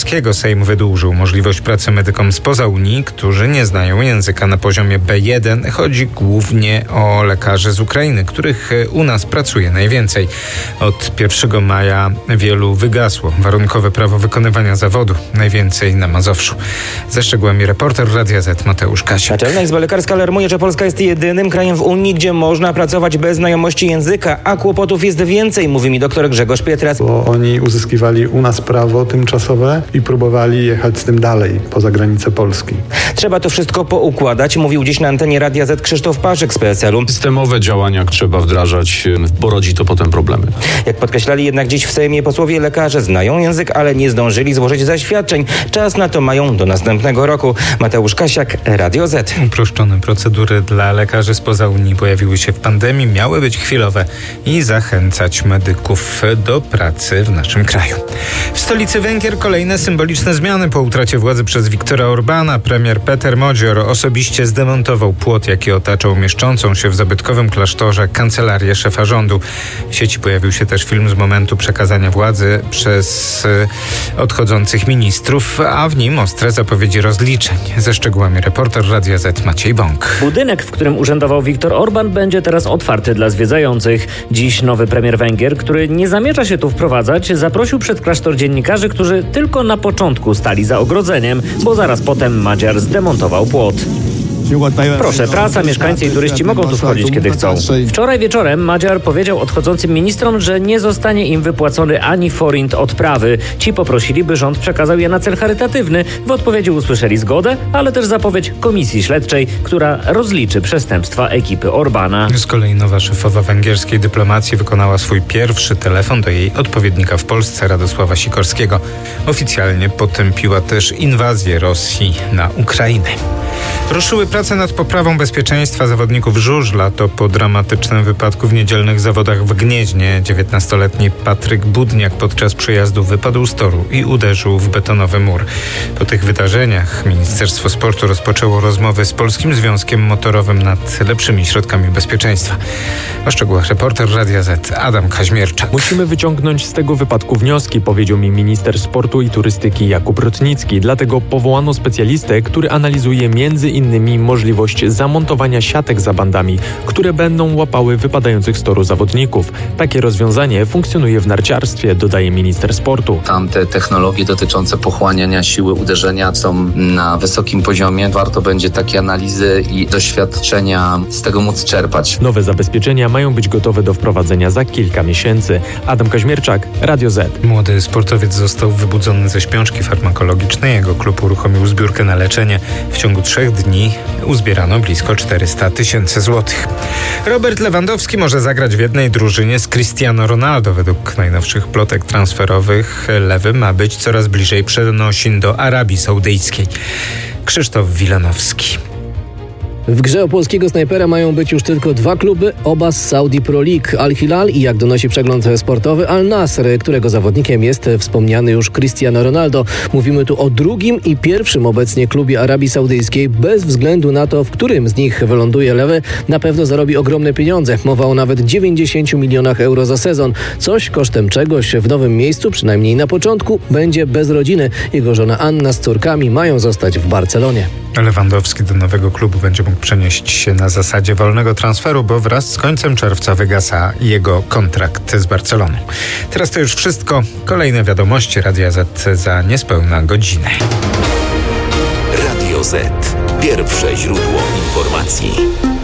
Sikorskiego Sejm wydłużył możliwość pracy medykom spoza Unii, którzy nie znają języka na poziomie B1. Chodzi głównie o lekarzy z Ukrainy, których u nas pracuje najwięcej. Od 1 maja wielu wygasło warunkowe prawo wykonywania zawodu, najwięcej na Mazowszu. Ze szczegółami reporter Radia Z Mateusz Kasiak. Naczelna Izba Lekarska alarmuje, że Polska jest jedynym krajem w Unii, gdzie można pracować bez znajomości języka, a kłopotów jest więcej, mówi mi dr Grzegorz Pietras. Bo oni uzyskiwali u nas prawo tymczasowe i próbowali jechać z tym dalej, poza granicę Polski. Trzeba to wszystko poukładać, mówił dziś na antenie Radia Z Krzysztof Paszyk z PSL-u. Systemowe działania trzeba wdrażać, bo rodzi to potem problemy. Jak podkreślali jednak dziś w Sejmie posłowie, lekarze znają język, ale nie zdążyli złożyć zaświadczeń. Czas na to mają do następnego roku. Mateusz Kasiak, Radio Z. Uproszczone procedury dla lekarzy spoza Unii pojawiły się w pandemii, miały być chwilowe i zachęcać medyków do pracy w naszym kraju. W stolicy Węgier kolejne symboliczne zmiany po utracie władzy przez Viktora Orbana. Premier Peter Modzior osobiście zdemontował płot, jaki otaczał mieszczącą się w zabytkowym klasztorze kancelarię szefa rządu. W sieci pojawił się też film z momentu przekazania władzy przez odchodzących ministrów, a w nim ostre zapowiedzi rozliczeń. Ze szczegółami reporter Radia Z Maciej Bąk. Budynek, w którym urzędował Viktor Orban, będzie teraz otwarty dla zwiedzających. Dziś nowy premier Węgier, który nie zamierza się tu wprowadzać, zaprosił przed klasztor dziennikarzy, którzy tylko na początku stali za ogrodzeniem, bo zaraz potem Madziar zdemontował płot. Proszę, prasa, mieszkańcy i turyści mogą tu wchodzić, kiedy chcą. Wczoraj wieczorem Madziar powiedział odchodzącym ministrom, że nie zostanie im wypłacony ani forint odprawy. Ci poprosili, by rząd przekazał je na cel charytatywny. W odpowiedzi usłyszeli zgodę, ale też zapowiedź komisji śledczej, która rozliczy przestępstwa ekipy Orbana. Z kolei nowa szefowa węgierskiej dyplomacji wykonała swój pierwszy telefon do jej odpowiednika w Polsce, Radosława Sikorskiego. Oficjalnie potępiła też inwazję Rosji na Ukrainę. Ruszyły prace nad poprawą bezpieczeństwa zawodników żużla. To po dramatycznym wypadku w niedzielnych zawodach w Gnieźnie 19-letni Patryk Budniak podczas przejazdu wypadł z toru i uderzył w betonowy mur. Po tych wydarzeniach Ministerstwo Sportu rozpoczęło rozmowy z Polskim Związkiem Motorowym nad lepszymi środkami bezpieczeństwa. O szczegółach reporter Radia Z Adam Kaźmierczak. Musimy wyciągnąć z tego wypadku wnioski, powiedział mi minister sportu i turystyki Jakub Rotnicki. Dlatego powołano specjalistę, który analizuje między innymi możliwość zamontowania siatek za bandami, które będą łapały wypadających z toru zawodników. Takie rozwiązanie funkcjonuje w narciarstwie, dodaje minister sportu. Tamte technologie dotyczące pochłaniania siły uderzenia są na wysokim poziomie. Warto będzie takie analizy i doświadczenia z tego móc czerpać. Nowe zabezpieczenia mają być gotowe do wprowadzenia za kilka miesięcy. Adam Kaźmierczak, Radio Z. Młody sportowiec został wybudzony ze śpiączki farmakologicznej. Jego klub uruchomił zbiórkę na leczenie. W ciągu 3 dni uzbierano blisko 400 000 złotych. Robert Lewandowski może zagrać w jednej drużynie z Cristiano Ronaldo. Według najnowszych plotek transferowych Lewy ma być coraz bliżej przenosin do Arabii Saudyjskiej. Krzysztof Wilanowski. W grze o polskiego snajpera mają być już tylko 2 kluby, oba z Saudi Pro League. Al Hilal i, jak donosi przegląd sportowy, Al Nasr, którego zawodnikiem jest wspomniany już Cristiano Ronaldo. Mówimy tu o drugim i pierwszym obecnie klubie Arabii Saudyjskiej. Bez względu na to, w którym z nich wyląduje Lewy, na pewno zarobi ogromne pieniądze. Mowa o nawet 90 milionach euro za sezon. Coś kosztem czegoś w nowym miejscu, przynajmniej na początku, będzie bez rodziny. Jego żona Anna z córkami mają zostać w Barcelonie. Lewandowski do nowego klubu będzie mógł przenieść się na zasadzie wolnego transferu, bo wraz z końcem czerwca wygasa jego kontrakt z Barceloną. Teraz to już wszystko. Kolejne wiadomości Radia Z za niespełna godzinę. Radio Z. Pierwsze źródło informacji.